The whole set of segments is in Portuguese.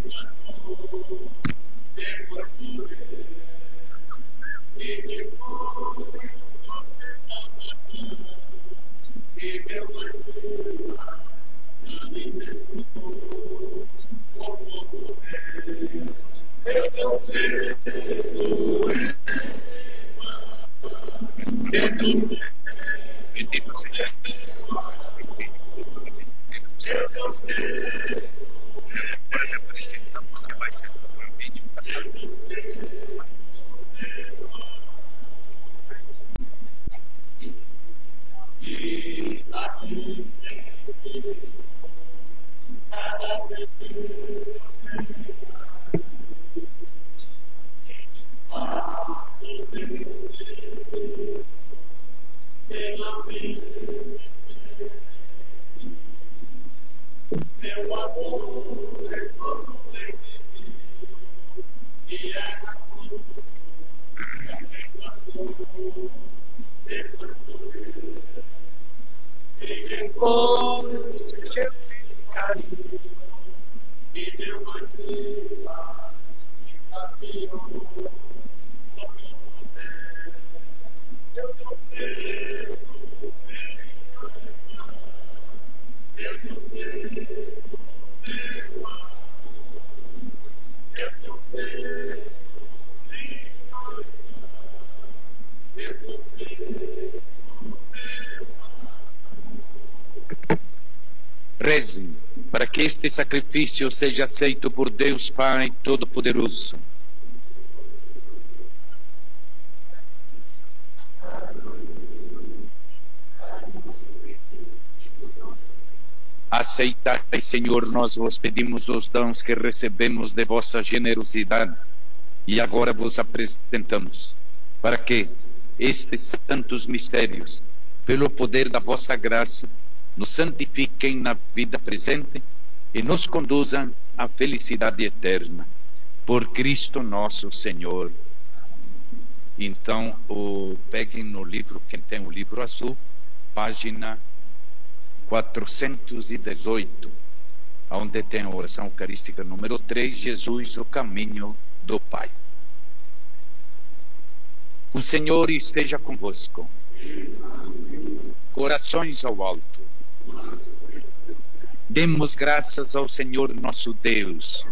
Bendito seja agora lhe apresentamos que vai ser um ambiente Rezem para que este sacrifício seja aceito por Deus Pai Todo-Poderoso. Aceitai, Senhor, nós vos pedimos os dons que recebemos de vossa generosidade e agora vos apresentamos, para que estes santos mistérios, pelo poder da vossa graça, nos santifiquem na vida presente e nos conduzam à felicidade eterna. Por Cristo nosso Senhor. Então, peguem no livro, quem tem o livro azul, página 418, onde tem a oração eucarística número 3, Jesus, o caminho do Pai. O Senhor esteja convosco. Corações ao alto. Demos graças ao Senhor nosso Deus.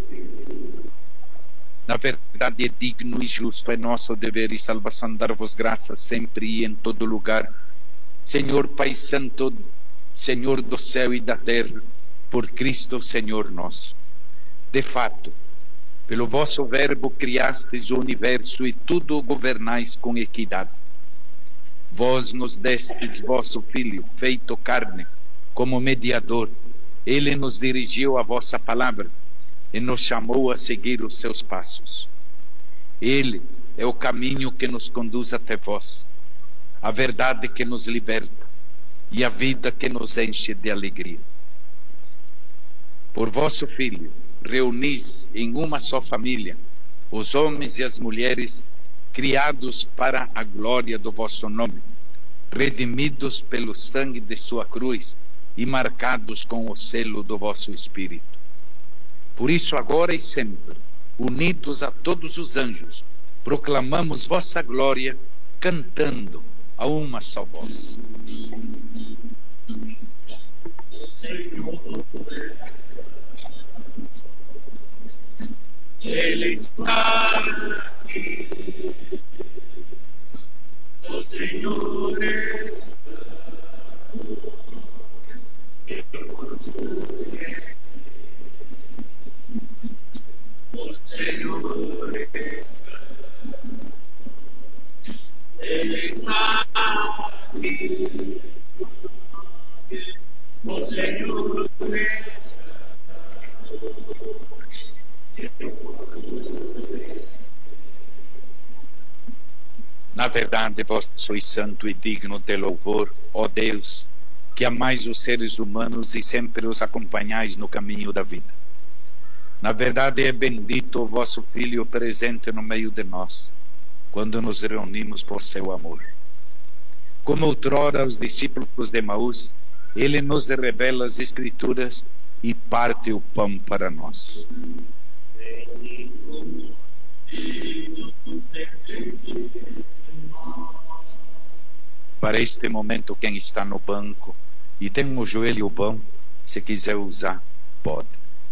Na verdade é digno e justo, é nosso dever e salvação dar-vos graças sempre e em todo lugar, Senhor Pai Santo, Senhor do céu e da terra, por Cristo Senhor nosso. De fato, pelo vosso verbo criastes o universo e tudo o governais com equidade. Vós nos destes vosso Filho, feito carne, como mediador. Ele nos dirigiu a vossa palavra e nos chamou a seguir os seus passos. Ele é o caminho que nos conduz até vós, a verdade que nos liberta e a vida que nos enche de alegria. Por vosso Filho, reunis em uma só família os homens e as mulheres criados para a glória do vosso nome, redimidos pelo sangue de sua cruz e marcados com o selo do vosso Espírito. Por isso, agora e sempre, unidos a todos os anjos, proclamamos vossa glória, cantando a uma só voz. Ele está aqui, o Senhor está. O Senhor está, Ele está aqui. O Senhor está. Na verdade, vós sois santo e digno de louvor, ó Deus, que amais os seres humanos e sempre os acompanhais no caminho da vida. Na verdade, é bendito o vosso Filho presente no meio de nós, quando nos reunimos por seu amor. Como outrora os discípulos de Emaús, ele nos revela as Escrituras e parte o pão para nós. Para este momento, quem está no banco e tem um joelho bom, se quiser usar, pode.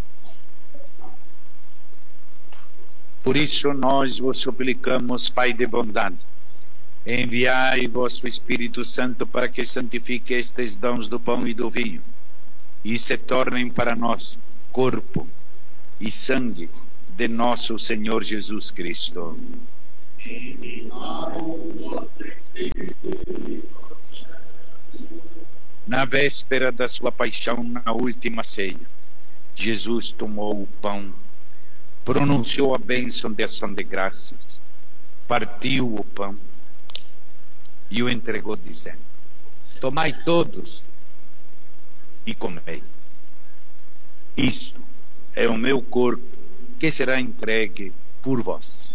Por isso nós vos suplicamos, Pai de bondade, enviai vosso Espírito Santo para que santifique estes dons do pão e do vinho, e se tornem para nós corpo e sangue de nosso Senhor Jesus Cristo. Na véspera da sua paixão, na última ceia, Jesus tomou o pão, pronunciou a bênção de ação de graças, partiu o pão e o entregou, dizendo: tomai todos e comei. Isto é o meu corpo, que será entregue por vós.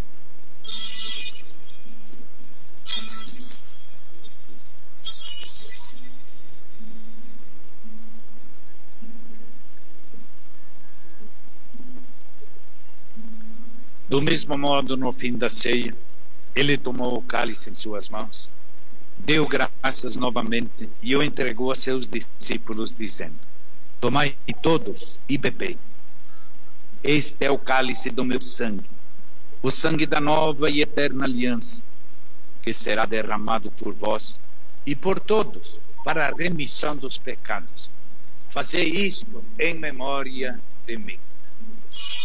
Do mesmo modo, no fim da ceia, ele tomou o cálice em suas mãos, deu graças novamente e o entregou a seus discípulos, dizendo: tomai todos e bebei. Este é o cálice do meu sangue, o sangue da nova e eterna aliança, que será derramado por vós e por todos para a remissão dos pecados. Fazei isto em memória de mim.